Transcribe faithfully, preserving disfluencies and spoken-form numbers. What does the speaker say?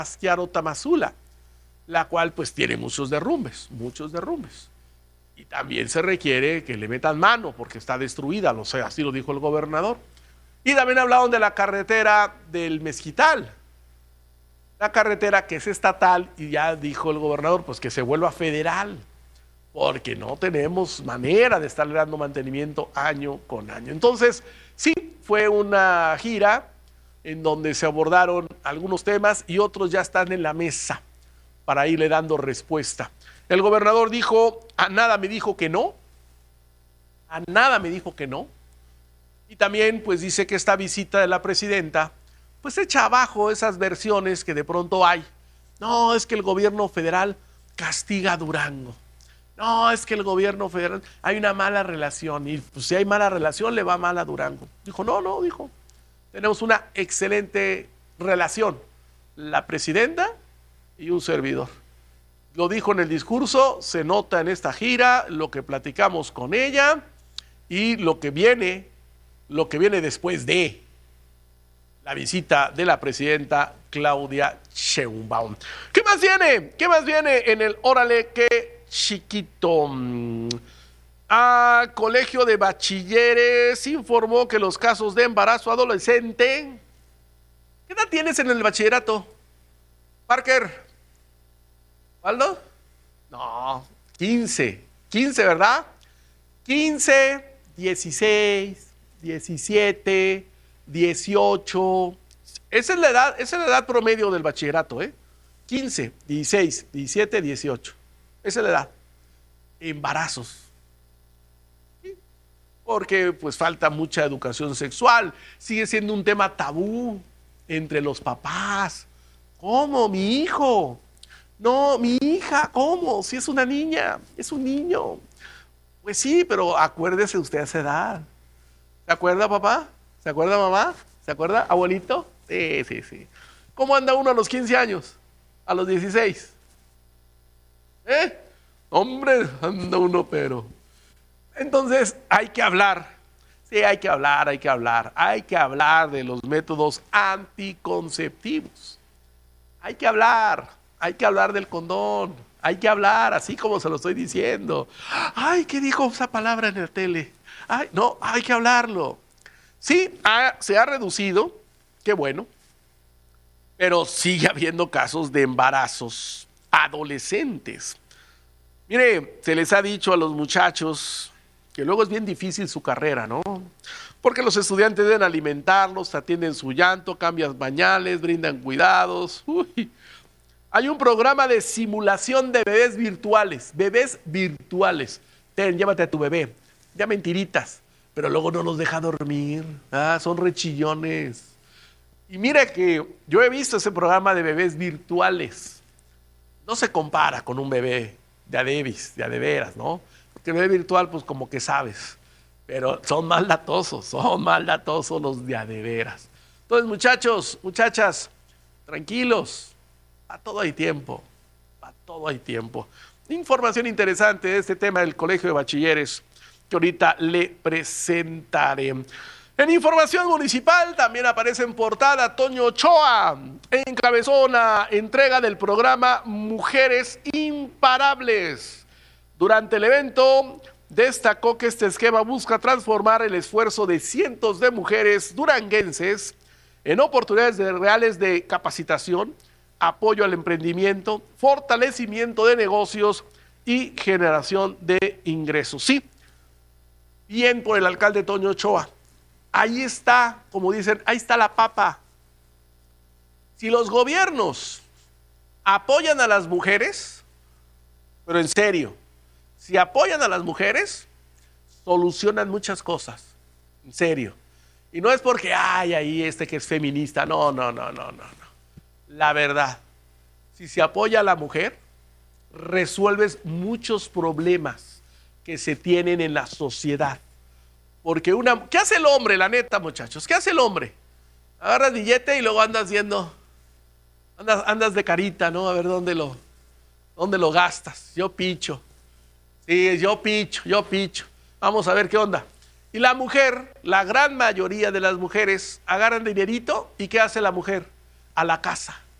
Asquiaro Tamazula, la cual pues tiene muchos derrumbes, muchos derrumbes. Y también se requiere que le metan mano porque está destruida, lo sé, así lo dijo el gobernador. Y también hablaron de la carretera del Mezquital, la carretera que es estatal, y ya dijo el gobernador pues que se vuelva federal, porque no tenemos manera de estarle dando mantenimiento año con año. Entonces, sí, fue una gira en donde se abordaron algunos temas y otros ya están en la mesa para irle dando respuesta. El gobernador dijo, a nada me dijo que no, a nada me dijo que no, y también pues dice que esta visita de la presidenta pues echa abajo esas versiones que de pronto hay. No, es que el gobierno federal castiga a Durango. No, es que el gobierno federal, hay una mala relación, y pues si hay mala relación le va mal a Durango. Dijo, no, no, dijo, tenemos una excelente relación, la presidenta y un servidor. Lo dijo en el discurso, se nota en esta gira, lo que platicamos con ella y lo que viene, lo que viene después de la visita de la presidenta Claudia Sheinbaum. ¿Qué más viene? ¿Qué más viene en el Órale Qué Chiquito? Ah, Colegio de Bachilleres informó que los casos de embarazo adolescente. ¿Qué edad tienes en el bachillerato, Parker? ¿Waldo? No, quince. quince, ¿verdad? quince, dieciséis, diecisiete, dieciocho. Esa es la edad, esa es la edad promedio del bachillerato, ¿eh? quince, dieciséis, diecisiete, dieciocho. Esa es la edad. Embarazos. ¿Sí? Porque pues falta mucha educación sexual. Sigue siendo un tema tabú entre los papás. ¿Cómo, mi hijo? No, mi hija, ¿cómo? Si es una niña, es un niño. Pues sí, pero acuérdese usted a esa edad. ¿Se acuerda, papá? ¿Se acuerda, mamá? ¿Se acuerda, abuelito? Sí, sí, sí. ¿Cómo anda uno a los quince años? ¿A los dieciséis? ¿Eh? Hombre, anda uno, pero... Entonces, hay que hablar. Sí, hay que hablar, hay que hablar. Hay que hablar de los métodos anticonceptivos. Hay que hablar. Hay que hablar del condón. Hay que hablar, así como se lo estoy diciendo. Ay, ¿qué dijo esa palabra en la tele? Ay, no, hay que hablarlo. Sí, ha, se ha reducido, qué bueno, pero sigue habiendo casos de embarazos adolescentes. Mire, se les ha dicho a los muchachos que luego es bien difícil su carrera, ¿no? Porque los estudiantes deben alimentarlos, atienden su llanto, cambian pañales, brindan cuidados. Uy. Hay un programa de simulación de bebés virtuales, bebés virtuales. Ten, llévate a tu bebé, ya mentiritas, pero luego no los deja dormir. Ah, son rechillones. Y mira que yo he visto ese programa de bebés virtuales. No se compara con un bebé de a debis, de a de veras, ¿no? Porque el bebé virtual, pues como que sabes, pero son más latosos, son más latosos los de a de veras. Entonces, muchachos, muchachas, tranquilos. A todo hay tiempo, a todo hay tiempo. Información interesante de este tema del Colegio de Bachilleres que ahorita le presentaré. En información municipal también aparece en portada Toño Ochoa. Encabezó una entrega del programa Mujeres Imparables. Durante el evento destacó que este esquema busca transformar el esfuerzo de cientos de mujeres duranguenses en oportunidades de reales de capacitación, apoyo al emprendimiento, fortalecimiento de negocios y generación de ingresos. Sí, bien por el alcalde Toño Ochoa. Ahí está, como dicen, ahí está la papa. Si los gobiernos apoyan a las mujeres, pero en serio, si apoyan a las mujeres, solucionan muchas cosas, en serio. Y no es porque, ay, ahí este que es feminista, no, no, no, no, no, no. La verdad, si se apoya a la mujer, resuelves muchos problemas que se tienen en la sociedad. Porque una, ¿qué hace el hombre, la neta, muchachos? ¿Qué hace el hombre? Agarras billete y luego andas viendo, andas, andas de carita, ¿no? A ver dónde lo, dónde lo gastas. Yo picho. Sí, yo picho, yo picho. Vamos a ver qué onda. Y la mujer, la gran mayoría de las mujeres, agarran dinerito y ¿qué hace la mujer? A la casa.